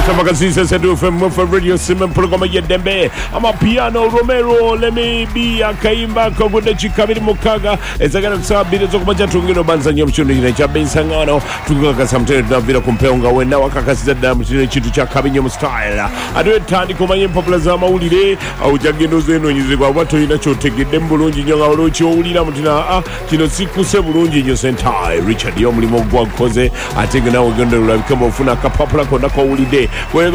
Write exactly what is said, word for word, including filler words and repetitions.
Savakasisa Sedu from for Radio Simon Program Yedembe. I'm a piano Romero. Let me be a Kaimba Koguda Chikabiri Mukaga. It's a kind of Sabina Zokumaja Tungino Banzan Yamchuni, Jabin Sangano, Tuga Samte Davida Compeonga, when now Kakasa Dam Chitu Chakabinum style. I do it Tani Kumayan Populazama Uli, au Jagino Zeno, you go what to Inacho take it, Dembulunji, Yorucho, Ulina Mutina, Tino Siku Sebulunji, you sent high, Richard Yomlimo Koze. I think now we're going to come off Funaka Popula Konako Uli Day.